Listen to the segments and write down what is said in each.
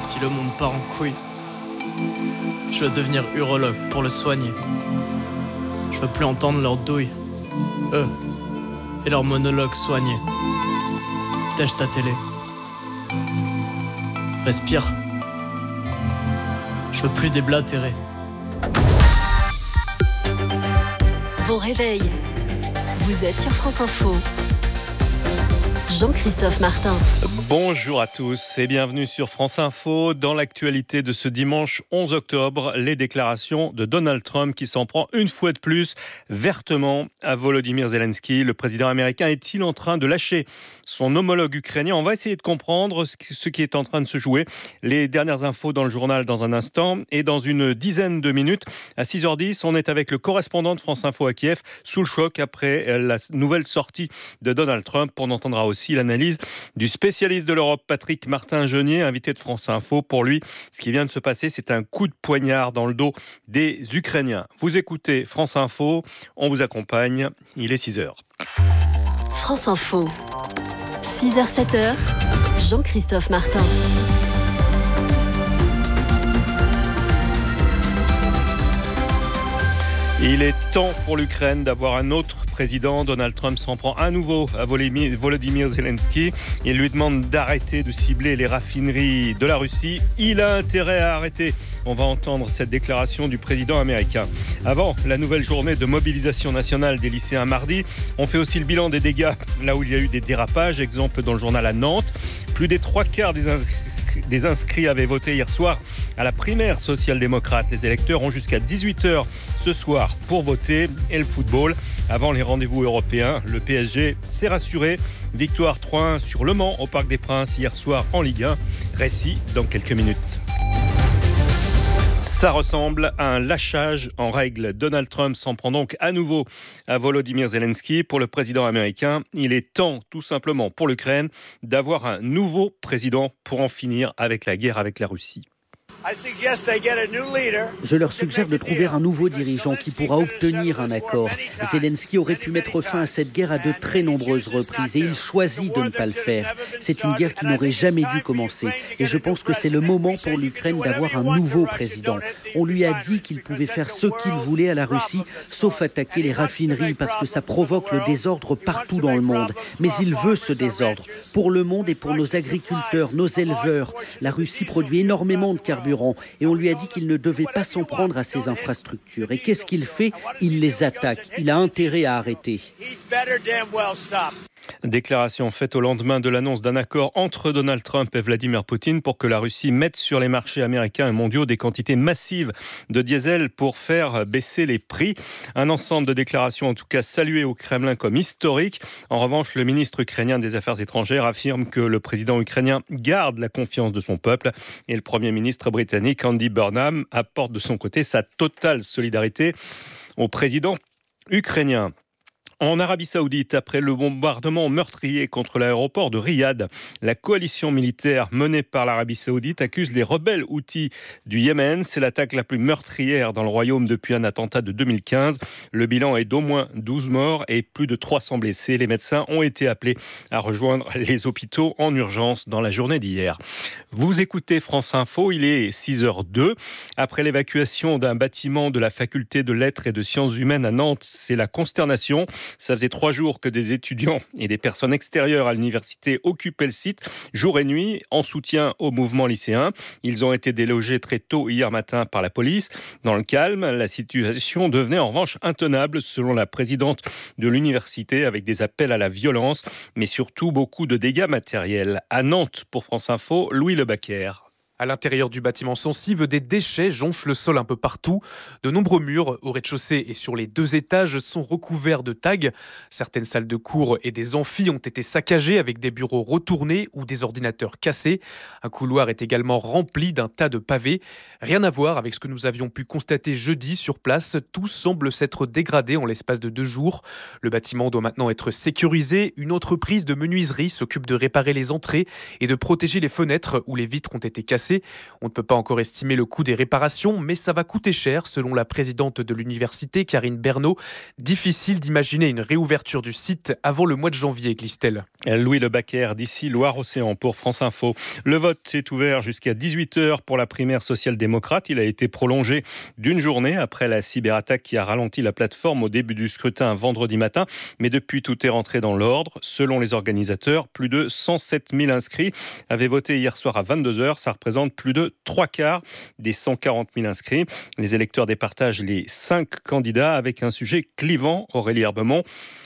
Si le monde part en couille, je veux devenir urologue pour le soigner. Je veux plus entendre leurs douilles, eux, et leurs monologues soignés. Tèche ta télé. Respire. Je veux plus déblatérer. Bon réveil. Vous êtes sur France Info. Jean-Christophe Martin. Bonjour à tous et bienvenue sur France Info. Dans l'actualité de ce dimanche 11 octobre, les déclarations de Donald Trump qui s'en prend une fois de plus vertement à Volodymyr Zelensky. Le président américain est-il en train de lâcher son homologue ukrainien ? On va essayer de comprendre ce qui est en train de se jouer. Les dernières infos dans le journal dans un instant et dans une dizaine de minutes, à 6h10, on est avec le correspondant de France Info à Kiev, sous le choc après la nouvelle sortie de Donald Trump. On entendra aussi l'analyse du spécialiste de l'Europe, Patrick Martin-Genier, invité de France Info. Pour lui, ce qui vient de se passer, c'est un coup de poignard dans le dos des Ukrainiens. Vous écoutez France Info, on vous accompagne, il est 6h. France Info, 6h-7h, Jean-Christophe Martin. Il est temps pour l'Ukraine d'avoir un autre président. Donald Trump s'en prend à nouveau à Volodymyr Zelensky. Il lui demande d'arrêter de cibler les raffineries de la Russie. Il a intérêt à arrêter. On va entendre cette déclaration du président américain. Avant la nouvelle journée de mobilisation nationale des lycéens mardi, on fait aussi le bilan des dégâts là où il y a eu des dérapages. Exemple dans le journal à Nantes. Plus des 3/4 des inscrits avaient voté hier soir à la primaire social-démocrate. Les électeurs ont jusqu'à 18h ce soir pour voter. Et le football, avant les rendez-vous européens, le PSG s'est rassuré. Victoire 3-1 sur Le Mans au Parc des Princes hier soir en Ligue 1. Récit dans quelques minutes. Ça ressemble à un lâchage en règle. Donald Trump s'en prend donc à nouveau à Volodymyr Zelensky. Pour le président américain, il est temps, tout simplement pour l'Ukraine, d'avoir un nouveau président pour en finir avec la guerre avec la Russie. Je leur suggère de trouver un nouveau dirigeant qui pourra obtenir un accord. Zelensky aurait pu mettre fin à cette guerre à de très nombreuses reprises et il choisit de ne pas le faire. C'est une guerre qui n'aurait jamais dû commencer et je pense que c'est le moment pour l'Ukraine d'avoir un nouveau président. On lui a dit qu'il pouvait faire ce qu'il voulait à la Russie, sauf attaquer les raffineries parce que ça provoque le désordre partout dans le monde. Mais il veut ce désordre pour le monde et pour nos agriculteurs, nos éleveurs. La Russie produit énormément de carburant. Et on lui a dit qu'il ne devait pas s'en prendre à ses infrastructures. Et qu'est-ce qu'il fait ? Il les attaque. Il a intérêt à arrêter. Déclaration faite au lendemain de l'annonce d'un accord entre Donald Trump et Vladimir Poutine pour que la Russie mette sur les marchés américains et mondiaux des quantités massives de diesel pour faire baisser les prix. Un ensemble de déclarations en tout cas saluées au Kremlin comme historique. En revanche, le ministre ukrainien des Affaires étrangères affirme que le président ukrainien garde la confiance de son peuple et le premier ministre britannique Andy Burnham apporte de son côté sa totale solidarité au président ukrainien. En Arabie Saoudite, après le bombardement meurtrier contre l'aéroport de Riyad, la coalition militaire menée par l'Arabie Saoudite accuse les rebelles houthis du Yémen. C'est l'attaque la plus meurtrière dans le royaume depuis un attentat de 2015. Le bilan est d'au moins 12 morts et plus de 300 blessés. Les médecins ont été appelés à rejoindre les hôpitaux en urgence dans la journée d'hier. Vous écoutez France Info, il est 6h02. Après l'évacuation d'un bâtiment de la faculté de lettres et de sciences humaines à Nantes, c'est la consternation. Ça faisait 3 jours que des étudiants et des personnes extérieures à l'université occupaient le site, jour et nuit, en soutien au mouvement lycéen. Ils ont été délogés très tôt hier matin par la police. Dans le calme, la situation devenait en revanche intenable, selon la présidente de l'université, avec des appels à la violence, mais surtout beaucoup de dégâts matériels. À Nantes, pour France Info, Louis Lebaquer. À l'intérieur du bâtiment sensible, des déchets jonchent le sol un peu partout. De nombreux murs au rez-de-chaussée et sur les 2 étages sont recouverts de tags. Certaines salles de cours et des amphis ont été saccagées avec des bureaux retournés ou des ordinateurs cassés. Un couloir est également rempli d'un tas de pavés. Rien à voir avec ce que nous avions pu constater jeudi sur place. Tout semble s'être dégradé en l'espace de 2 jours. Le bâtiment doit maintenant être sécurisé. Une entreprise de menuiserie s'occupe de réparer les entrées et de protéger les fenêtres où les vitres ont été cassées. cassés. On ne peut pas encore estimer le coût des réparations, mais ça va coûter cher, selon la présidente de l'université, Karine Bernot. Difficile d'imaginer une réouverture du site avant le mois de janvier, glisse-t-elle. Louis Lebaquer, d'ici Loire-Océan pour France Info. Le vote est ouvert jusqu'à 18h pour la primaire social-démocrate. Il a été prolongé d'une journée après la cyberattaque qui a ralenti la plateforme au début du scrutin vendredi matin. Mais depuis, tout est rentré dans l'ordre. Selon les organisateurs, plus de 107 000 inscrits avaient voté hier soir à 22h. Ça représente plus de 3/4 des 140 000 inscrits. Les électeurs départagent les 5 candidats avec un sujet clivant, Aurélie Herbemont.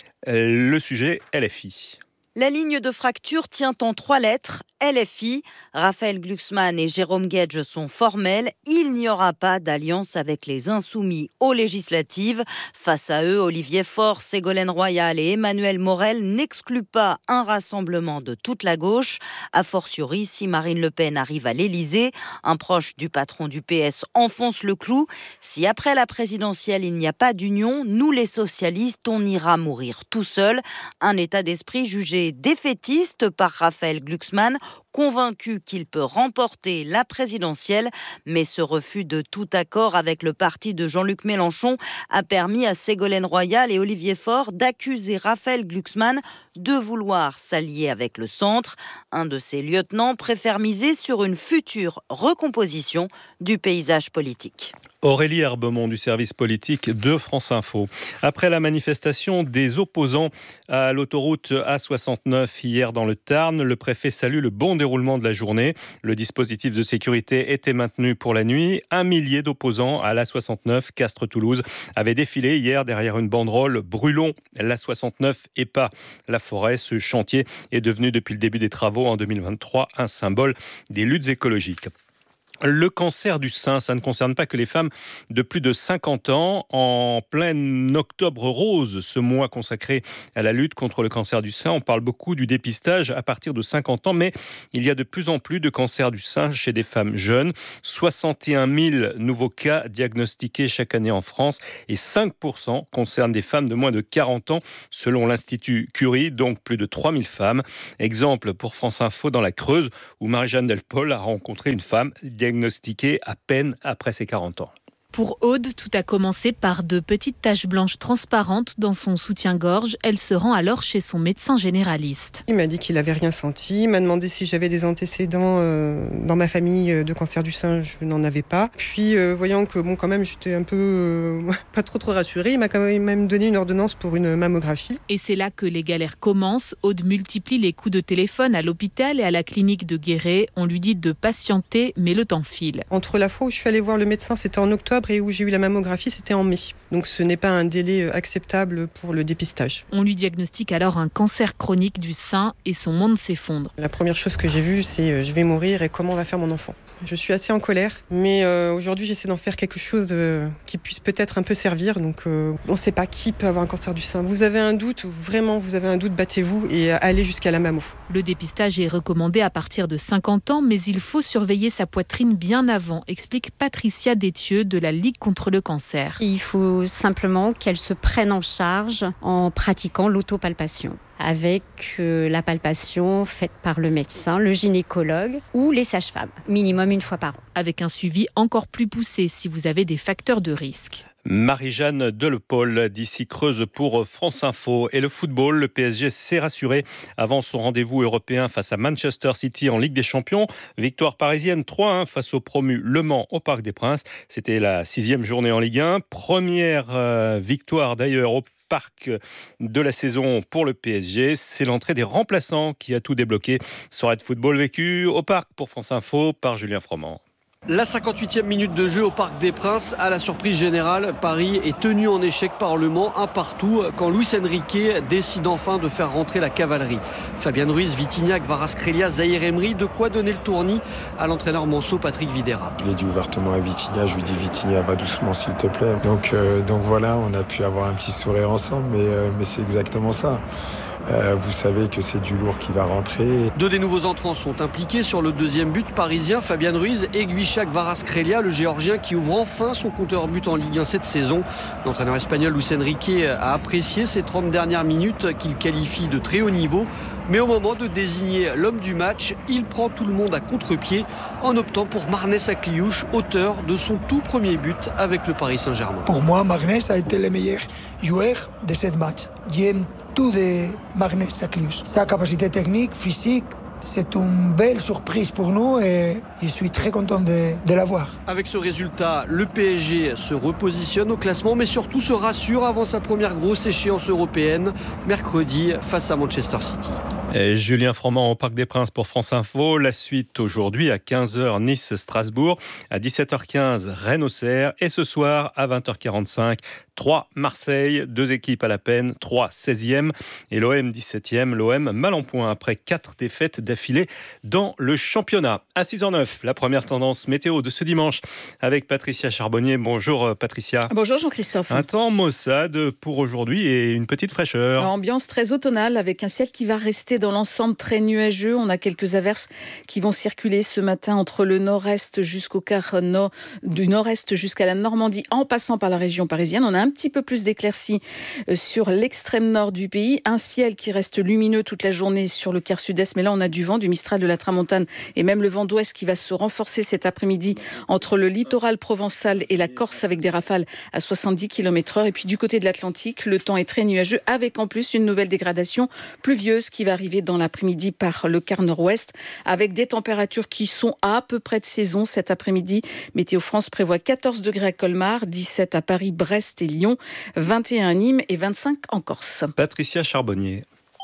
Le sujet LFI. La ligne de fracture tient en 3 lettres, LFI. Raphaël Glucksmann et Jérôme Guedj sont formels. Il n'y aura pas d'alliance avec les Insoumis aux législatives. Face à eux, Olivier Faure, Ségolène Royal et Emmanuel Morel n'excluent pas un rassemblement de toute la gauche. A fortiori, si Marine Le Pen arrive à l'Élysée, un proche du patron du PS enfonce le clou. Si après la présidentielle, il n'y a pas d'union, nous les socialistes, on ira mourir tout seul. Un état d'esprit jugé défaitiste par Raphaël Glucksmann, convaincu qu'il peut remporter la présidentielle. Mais ce refus de tout accord avec le parti de Jean-Luc Mélenchon a permis à Ségolène Royal et Olivier Faure d'accuser Raphaël Glucksmann de vouloir s'allier avec le centre. Un de ses lieutenants préfère miser sur une future recomposition du paysage politique. Aurélie Herbemont du service politique de France Info. Après la manifestation des opposants à l'autoroute A69 hier dans le Tarn, le préfet salue le bon déroulement de la journée. Le dispositif de sécurité était maintenu pour la nuit. 1 millier d'opposants à l'A69 Castres-Toulouse avaient défilé hier derrière une banderole « Brûlons l'A69 et pas la forêt ». Ce chantier est devenu depuis le début des travaux en 2023 un symbole des luttes écologiques. Le cancer du sein, ça ne concerne pas que les femmes de plus de 50 ans. En plein octobre rose, ce mois consacré à la lutte contre le cancer du sein, on parle beaucoup du dépistage à partir de 50 ans, mais il y a de plus en plus de cancer du sein chez des femmes jeunes. 61 000 nouveaux cas diagnostiqués chaque année en France et 5% concernent des femmes de moins de 40 ans, selon l'Institut Curie, donc plus de 3 000 femmes. Exemple pour France Info dans la Creuse, où Marie-Jeanne Delpol a rencontré une femme diagnostiquée à peine après ses 40 ans. Pour Aude, tout a commencé par de petites taches blanches transparentes dans son soutien-gorge. Elle se rend alors chez son médecin généraliste. Il m'a dit qu'il n'avait rien senti. Il m'a demandé si j'avais des antécédents dans ma famille de cancer du sein. Je n'en avais pas. Puis, voyant que quand même, j'étais un peu pas trop rassurée, il m'a quand même donné une ordonnance pour une mammographie. Et c'est là que les galères commencent. Aude multiplie les coups de téléphone à l'hôpital et à la clinique de Guéret. On lui dit de patienter, mais le temps file. Entre la fois où je suis allée voir le médecin, c'était en octobre, et où j'ai eu la mammographie, c'était en mai. Donc ce n'est pas un délai acceptable pour le dépistage. On lui diagnostique alors un cancer chronique du sein et son monde s'effondre. La première chose que j'ai vue, c'est je vais mourir et comment on va faire mon enfant. Je suis assez en colère, mais aujourd'hui j'essaie d'en faire quelque chose qui puisse peut-être un peu servir. Donc on ne sait pas qui peut avoir un cancer du sein. Vous avez un doute, vraiment vous avez un doute, battez-vous et allez jusqu'à la mammo. Le dépistage est recommandé à partir de 50 ans, mais il faut surveiller sa poitrine bien avant, explique Patricia Détieux de la Ligue contre le cancer. Il faut simplement qu'elle se prenne en charge en pratiquant l'autopalpation, avec la palpation faite par le médecin, le gynécologue ou les sages-femmes, minimum 1 fois par an. Avec un suivi encore plus poussé si vous avez des facteurs de risque. Marie-Jeanne Delpol d'ici Creuse pour France Info. Et le football, le PSG s'est rassuré avant son rendez-vous européen face à Manchester City en Ligue des Champions. Victoire parisienne 3-1 face au promu Le Mans au Parc des Princes. C'était la 6e journée en Ligue 1. Première victoire d'ailleurs au Parc de la saison pour le PSG. C'est l'entrée des remplaçants qui a tout débloqué. Soirée de football vécue au Parc pour France Info par Julien Froment. La 58e minute de jeu au Parc des Princes, à la surprise générale, Paris est tenu en échec par Le Mans, 1 partout, quand Luis Enrique décide enfin de faire rentrer la cavalerie. Fabien Ruiz, Vitinha, Kvaratskhelia, Zahir Emery, de quoi donner le tournis à l'entraîneur manceau Patrick Vieira. Je l'ai dit ouvertement à Vitinha, je lui dis Vitinha, va doucement s'il te plaît. Donc voilà, on a pu avoir un petit sourire ensemble, mais c'est exactement ça. Vous savez que c'est du lourd qui va rentrer. 2 des nouveaux entrants sont impliqués sur le 2e but parisien. Fabien Ruiz et Guicha Kvaratskhelia, le géorgien qui ouvre enfin son compteur but en Ligue 1 cette saison. L'entraîneur espagnol Luis Enrique a apprécié ces 30 dernières minutes qu'il qualifie de très haut niveau. Mais au moment de désigner l'homme du match, il prend tout le monde à contre-pied en optant pour Marnès Sakliouche, auteur de son tout premier but avec le Paris Saint-Germain. Pour moi, Marnès a été le meilleur joueur de ce match. J'aime tout de Marnès Sakliouche. Sa capacité technique, physique, c'est une belle surprise pour nous et je suis très content de l'avoir. Avec ce résultat, le PSG se repositionne au classement, mais surtout se rassure avant sa première grosse échéance européenne, mercredi face à Manchester City. Et Julien Froment au Parc des Princes pour France Info. La suite aujourd'hui à 15h Nice-Strasbourg, à 17h15 Rennes-Auxerre et ce soir à 20h45 3 Marseille, 2 équipes à la peine, 3 16e et l'OM 17e. L'OM mal en point après 4 défaites d'affilée dans le championnat. À 6h09, la première tendance météo de ce dimanche avec Patricia Charbonnier. Bonjour Patricia. Bonjour Jean-Christophe. Un temps maussade pour aujourd'hui et une petite fraîcheur. Ambiance très automnale avec un ciel qui va rester dans l'ensemble très nuageux. On a quelques averses qui vont circuler ce matin entre le nord-est jusqu'au quart nord, du nord-est jusqu'à la Normandie en passant par la région parisienne. On a un petit peu plus d'éclaircies sur l'extrême nord du pays. Un ciel qui reste lumineux toute la journée sur le quart sud-est. Mais là, on a du vent, du Mistral, de la Tramontane et même le vent d'ouest qui va se renforcer cet après-midi entre le littoral provençal et la Corse avec des rafales à 70 km/h. Et puis du côté de l'Atlantique, le temps est très nuageux avec en plus une nouvelle dégradation pluvieuse qui va arriver dans l'après-midi par le quart nord-ouest avec des températures qui sont à peu près de saison cet après-midi. Météo France prévoit 14 degrés à Colmar, 17 à Paris, Brest et Lyon, 21 à Nîmes et 25 en Corse. Patricia Charbonnier.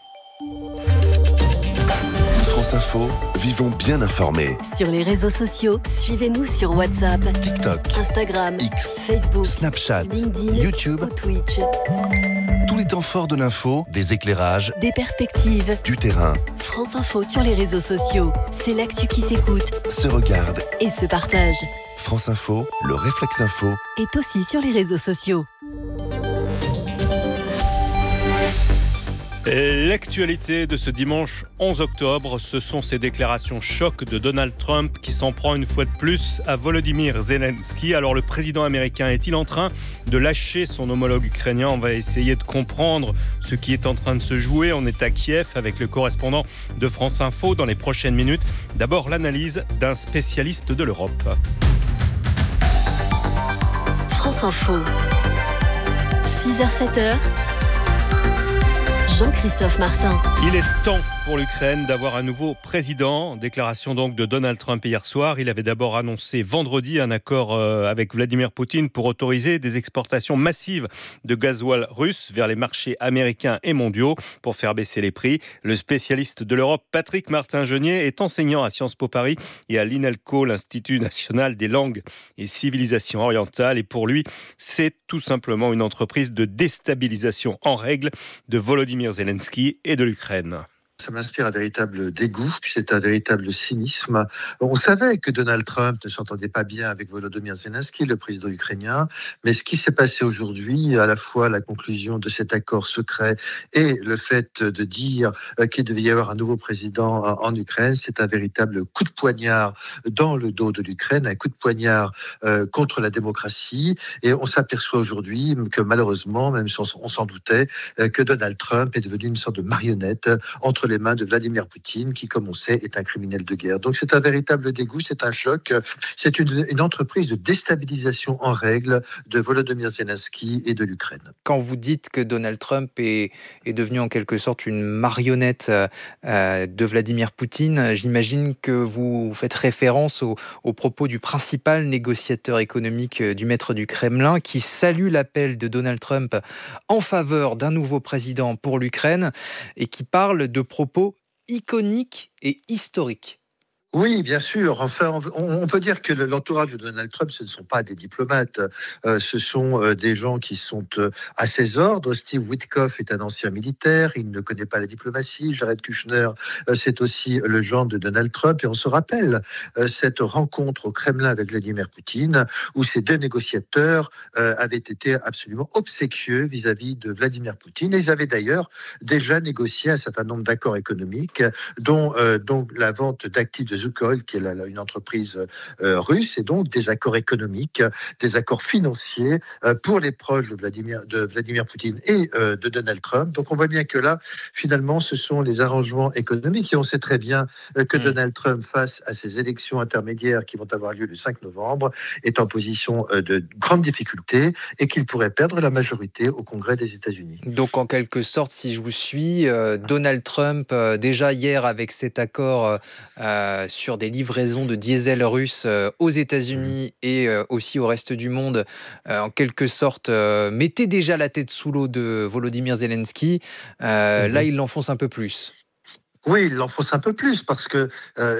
France Info, vivons bien informés. Sur les réseaux sociaux, suivez-nous sur WhatsApp, TikTok, Instagram, X, Facebook, Snapchat, LinkedIn, YouTube ou Twitch. Tous les temps forts de l'info, des éclairages, des perspectives, du terrain. France Info sur les réseaux sociaux, c'est l'actu qui s'écoute, se regarde et se partage. France Info, le réflexe info, est aussi sur les réseaux sociaux. Et l'actualité de ce dimanche 11 octobre, ce sont ces déclarations choc de Donald Trump qui s'en prend une fois de plus à Volodymyr Zelensky. Alors le président américain est-il en train de lâcher son homologue ukrainien ? On va essayer de comprendre ce qui est en train de se jouer. On est à Kiev avec le correspondant de France Info dans les prochaines minutes. D'abord l'analyse d'un spécialiste de l'Europe. France Info, 6h-7h. Jean-Christophe Martin. Il est temps pour l'Ukraine d'avoir un nouveau président. Déclaration donc de Donald Trump hier soir. Il avait d'abord annoncé vendredi un accord avec Vladimir Poutine pour autoriser des exportations massives de gasoil russe vers les marchés américains et mondiaux pour faire baisser les prix. Le spécialiste de l'Europe, Patrick Martin-Genier, est enseignant à Sciences Po Paris et à l'INALCO, l'Institut national des langues et civilisations orientales. Et pour lui, c'est tout simplement une entreprise de déstabilisation en règle de Volodymyr Zelensky et de l'Ukraine. Ça m'inspire un véritable dégoût, c'est un véritable cynisme. On savait que Donald Trump ne s'entendait pas bien avec Volodymyr Zelensky, le président ukrainien, mais ce qui s'est passé aujourd'hui, à la fois la conclusion de cet accord secret et le fait de dire qu'il devait y avoir un nouveau président en Ukraine, c'est un véritable coup de poignard dans le dos de l'Ukraine, un coup de poignard contre la démocratie. Et on s'aperçoit aujourd'hui que malheureusement, même si on s'en doutait, que Donald Trump est devenu une sorte de marionnette entre les mains de Vladimir Poutine, qui, comme on sait, est un criminel de guerre. Donc c'est un véritable dégoût, c'est un choc, c'est une entreprise de déstabilisation en règle de Volodymyr Zelensky et de l'Ukraine. Quand vous dites que Donald Trump est devenu en quelque sorte une marionnette de Vladimir Poutine, j'imagine que vous faites référence aux propos du principal négociateur économique du maître du Kremlin, qui salue l'appel de Donald Trump en faveur d'un nouveau président pour l'Ukraine et qui parle de propos iconiques et historiques. Oui, bien sûr. Enfin, on peut dire que l'entourage de Donald Trump, ce ne sont pas des diplomates. Ce sont des gens qui sont à ses ordres. Steve Witkoff est un ancien militaire. Il ne connaît pas la diplomatie. Jared Kushner, c'est aussi le gendre de Donald Trump. Et on se rappelle cette rencontre au Kremlin avec Vladimir Poutine, où ces deux négociateurs avaient été absolument obséquieux vis-à-vis de Vladimir Poutine. Et ils avaient d'ailleurs déjà négocié un certain nombre d'accords économiques, dont la vente d'actifs de Lukoil, qui est une entreprise russe, et donc des accords économiques, des accords financiers pour les proches de Vladimir Poutine et de Donald Trump. Donc on voit bien que là, finalement, ce sont les arrangements économiques, et on sait très bien que Donald Trump, face à ces élections intermédiaires qui vont avoir lieu le 5 novembre, est en position de grande difficulté et qu'il pourrait perdre la majorité au Congrès des États-Unis. Donc en quelque sorte, si je vous suis, Donald Trump, déjà hier avec cet accord sur des livraisons de diesel russe aux États-Unis et aussi au reste du monde, en quelque sorte, mettait déjà la tête sous l'eau de Volodymyr Zelensky. Là, il l'enfonce un peu plus. Oui, il l'enfonce un peu plus parce que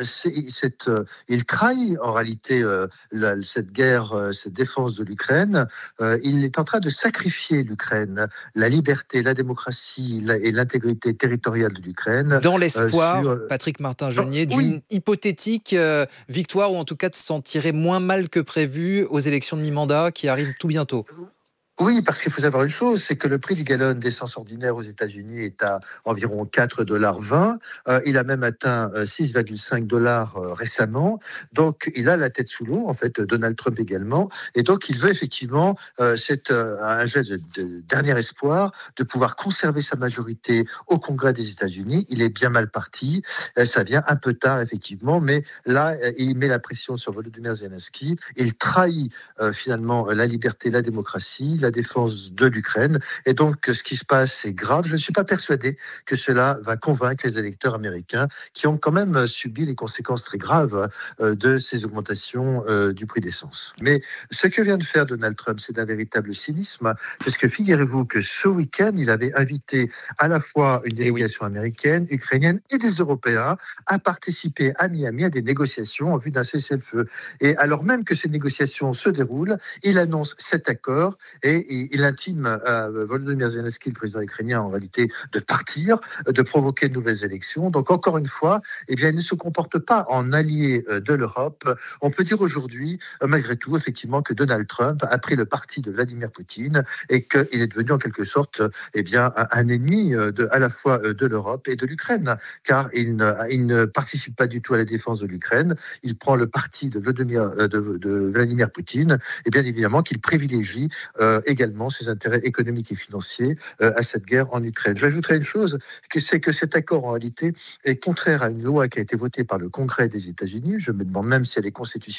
il trahit en réalité cette guerre, cette défense de l'Ukraine. Il est en train de sacrifier l'Ukraine, la liberté, la démocratie et l'intégrité territoriale de l'Ukraine. Dans l'espoir, Patrick Martin-Jeunier, d'une hypothétique victoire, ou en tout cas de s'en tirer moins mal que prévu aux élections de mi-mandat qui arrivent tout bientôt. Oui, parce qu'il faut savoir une chose, c'est que le prix du gallon d'essence ordinaire aux États-Unis est à environ 4,20 $. Il a même atteint 6,5 $ récemment. Donc, il a la tête sous l'eau, en fait, Donald Trump également. Et donc, il veut effectivement, c'est un geste de dernier espoir, de pouvoir conserver sa majorité au Congrès des États-Unis. Il est bien mal parti. Ça vient un peu tard, effectivement. Mais là, il met la pression sur Volodymyr Zelensky. Il trahit finalement la liberté, la démocratie, la défense de l'Ukraine. Et donc, ce qui se passe, c'est grave. Je ne suis pas persuadé que cela va convaincre les électeurs américains qui ont quand même subi les conséquences très graves de ces augmentations du prix d'essence. Mais ce que vient de faire Donald Trump, c'est d'un véritable cynisme, parce que figurez-vous que ce week-end, il avait invité à la fois une délégation américaine, ukrainienne et des Européens à participer à Miami à des négociations en vue d'un cessez-le-feu. Et alors même que ces négociations se déroulent, il annonce cet accord et il intime à Volodymyr Zelensky, le président ukrainien, en réalité, de partir, de provoquer de nouvelles élections. Donc, encore une fois, eh bien, il ne se comporte pas en allié de l'Europe. On peut dire aujourd'hui, malgré tout, effectivement, que Donald Trump a pris le parti de Vladimir Poutine et qu'il est devenu, en quelque sorte, eh bien, un ennemi à la fois de l'Europe et de l'Ukraine, car il ne participe pas du tout à la défense de l'Ukraine. Il prend le parti de Vladimir Poutine, et bien évidemment qu'il privilégie également ses intérêts économiques et financiers à cette guerre en Ukraine. J'ajouterai une chose, c'est que cet accord en réalité est contraire à une loi qui a été votée par le Congrès des États-Unis. Je me demande même si elle est constitutionnelle